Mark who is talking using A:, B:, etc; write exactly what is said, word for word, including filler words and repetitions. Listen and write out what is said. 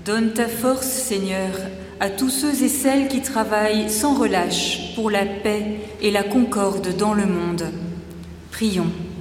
A: Donne ta force, Seigneur, à tous ceux et celles qui travaillent sans relâche pour la paix et la concorde dans le monde. Prions.